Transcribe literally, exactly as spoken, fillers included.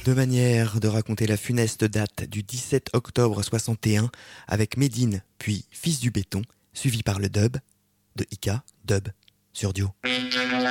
Deux manières de raconter la funeste date du dix-sept octobre soixante et un avec Médine puis Fils du béton, suivi par le dub de Ika, dub sur Dio.